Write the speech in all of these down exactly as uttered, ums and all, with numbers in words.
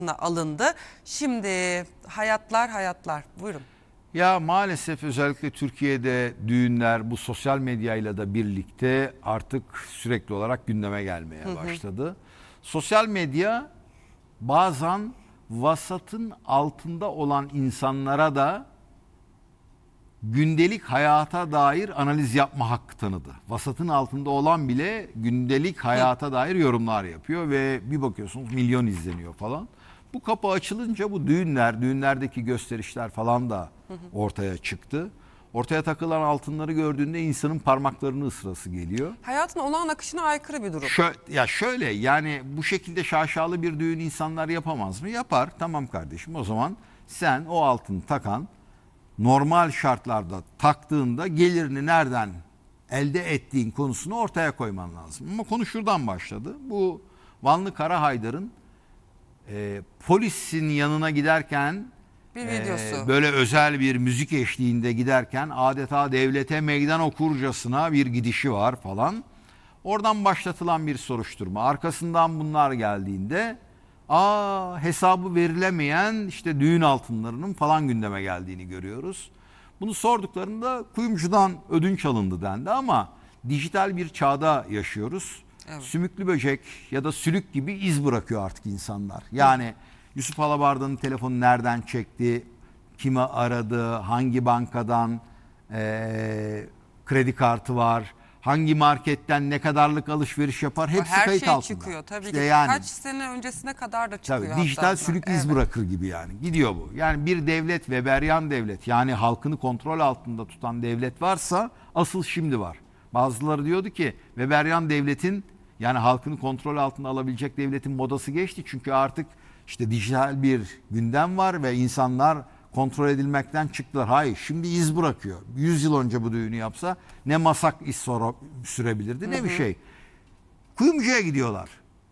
alındı. Şimdi hayatlar hayatlar. Buyurun. Ya maalesef özellikle Türkiye'de düğünler bu sosyal medyayla da birlikte artık sürekli olarak gündeme gelmeye hı hı. başladı. Sosyal medya bazen vasatın altında olan insanlara da gündelik hayata dair analiz yapma hakkı tanıdı. Vasatın altında olan bile gündelik hayata hı. dair yorumlar yapıyor ve bir bakıyorsunuz milyon izleniyor falan. Bu kapı açılınca bu düğünler, düğünlerdeki gösterişler falan da ortaya çıktı. Ortaya takılan altınları gördüğünde insanın parmaklarını ısırası geliyor. Hayatın olağan akışına aykırı bir durum. Şö ya şöyle yani bu şekilde şaşalı bir düğün insanlar yapamaz mı? Yapar. Tamam kardeşim, o zaman sen o altını takan normal şartlarda taktığında gelirini nereden elde ettiğin konusunu ortaya koyman lazım. Ama konu şuradan başladı. Bu Vanlı Kara Haydar'ın e, polisin yanına giderken bir videosu. E, böyle özel bir müzik eşliğinde giderken adeta devlete meydan okurcasına bir gidişi var falan. Oradan başlatılan bir soruşturma. Arkasından bunlar geldiğinde aa hesabı verilemeyen işte düğün altınlarının falan gündeme geldiğini görüyoruz. Bunu sorduklarında kuyumcudan ödünç alındı dendi ama dijital bir çağda yaşıyoruz. Evet. Sümüklü böcek ya da sülük gibi iz bırakıyor artık insanlar. Yani Hı. Yusuf Alabarda'nın telefonu nereden çekti, kimi aradı, hangi bankadan ee, kredi kartı var, hangi marketten ne kadarlık alışveriş yapar, hepsi her kayıt şey altında. çıkıyor tabii işte ki. yani, kaç sene öncesine kadar da çıkıyor. Tabii, dijital sülük iz evet. bırakır gibi yani. Gidiyor bu. Yani bir devlet, Weberyan devlet, yani halkını kontrol altında tutan devlet varsa asıl şimdi var. Bazıları diyordu ki Weberyan devletin, yani halkını kontrol altına alabilecek devletin modası geçti. Çünkü artık işte dijital bir gündem var ve insanlar kontrol edilmekten çıktılar. Hayır, şimdi iz bırakıyor. yüz yıl önce bu düğünü yapsa ne masak iz sonra sürebilirdi ne hı hı. bir şey. Kuyumcuya gidiyorlar.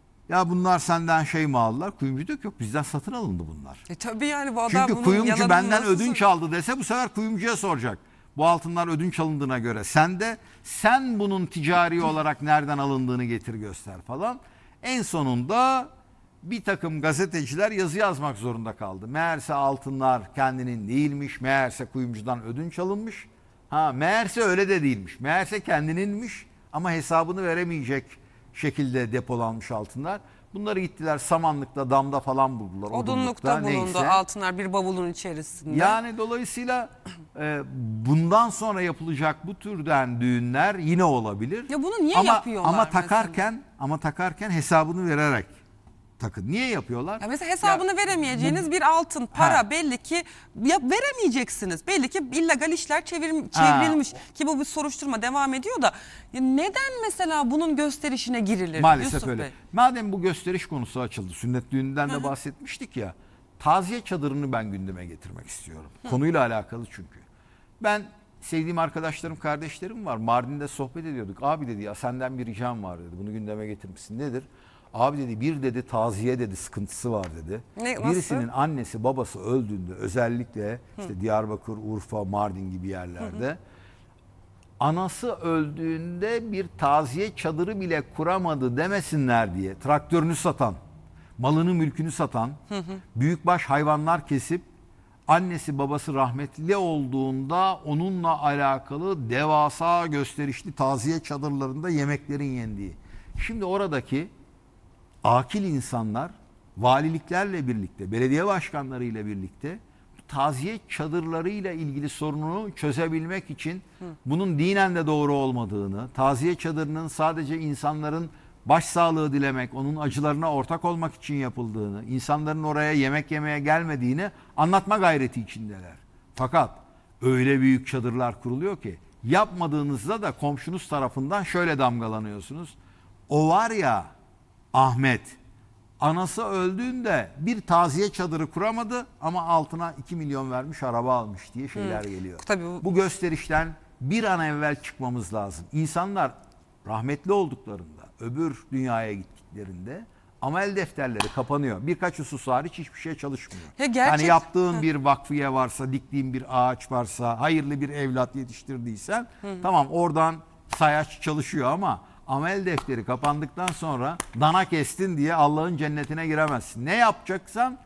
Ya bunlar senden şey mi aldılar? Kuyumcu diyor ki yok, bizden satın alındı bunlar. E tabii yani bu adam Çünkü kuyumcu benden ödünç söylüyor? aldı dese bu sefer kuyumcuya soracak. Bu altınlar ödünç alındığına göre sen de sen bunun ticari olarak nereden alındığını getir göster falan. En sonunda bir takım gazeteciler yazı yazmak zorunda kaldı. Meğerse altınlar kendinin değilmiş. Meğerse kuyumcudan ödünç alınmış. Ha, meğerse öyle de değilmiş. Meğerse kendininmiş ama hesabını veremeyecek şekilde depolanmış altınlar. Bunları gittiler samanlıkta, damda falan buldular. Odunlukta, Odunlukta bulundu neyse. Altınlar bir bavulun içerisinde. Yani dolayısıyla e, bundan sonra yapılacak bu türden düğünler yine olabilir. Ya bunu niye ama, yapıyorlar ama takarken mesela? ama takarken hesabını vererek takın. Niye yapıyorlar? Ya mesela hesabını ya, veremeyeceğiniz bu, bir altın, para ha. belli ki ya veremeyeceksiniz. Belli ki illegal işler çevir, çevrilmiş ha. ki bu bir soruşturma devam ediyor da ya neden mesela bunun gösterişine girilir? Maalesef Yusuf öyle. Bey? Madem bu gösteriş konusu açıldı, sünnet düğününden de Hı-hı. bahsetmiştik ya. Taziye çadırını ben gündeme getirmek istiyorum. Hı. Konuyla alakalı çünkü. Ben sevdiğim arkadaşlarım, kardeşlerim var. Mardin'de sohbet ediyorduk. Abi dedi ya senden bir ricam var dedi. Bunu gündeme getirmişsin. Nedir? Abi dedi bir dedi taziye dedi sıkıntısı var dedi. Ne, Birisinin annesi babası öldüğünde özellikle Hı. işte Diyarbakır, Urfa, Mardin gibi yerlerde Hı. anası öldüğünde bir taziye çadırı bile kuramadı demesinler diye traktörünü satan, malını mülkünü satan, hı hı. büyükbaş hayvanlar kesip annesi babası rahmetli olduğunda onunla alakalı devasa gösterişli taziye çadırlarında yemeklerin yendiği. Şimdi oradaki akil insanlar valiliklerle birlikte, belediye başkanlarıyla birlikte taziye çadırlarıyla ilgili sorununu çözebilmek için Hı. bunun dinen de doğru olmadığını, taziye çadırının sadece insanların başsağlığı dilemek, onun acılarına ortak olmak için yapıldığını, insanların oraya yemek yemeye gelmediğini anlatma gayreti içindeler. Fakat öyle büyük çadırlar kuruluyor ki yapmadığınızda da komşunuz tarafından şöyle damgalanıyorsunuz. O var ya Ahmet, anası öldüğünde bir taziye çadırı kuramadı ama altına iki milyon vermiş araba almış diye şeyler hmm. geliyor. Tabii bu... bu gösterişten bir an evvel çıkmamız lazım. İnsanlar rahmetli olduklarında, öbür dünyaya gittiklerinde amel defterleri kapanıyor. Birkaç husus hariç hiçbir şey çalışmıyor. Ya gerçek... Yani yaptığın ha. bir vakfiye varsa, diktiğin bir ağaç varsa, hayırlı bir evlat yetiştirdiysen hmm. tamam oradan sayaç çalışıyor ama amel defteri kapandıktan sonra dana kestin diye Allah'ın cennetine giremezsin. Ne yapacaksan